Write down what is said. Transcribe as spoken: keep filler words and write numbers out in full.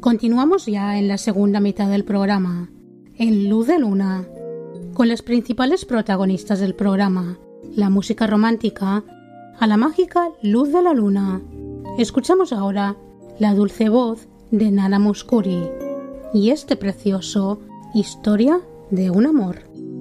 Continuamos ya en la segunda mitad del programa, en Luz de Luna, con las principales protagonistas del programa, la música romántica, a la mágica luz de la luna. Escuchamos ahora la dulce voz de Nana Mouskouri y este precioso Historia de un amor.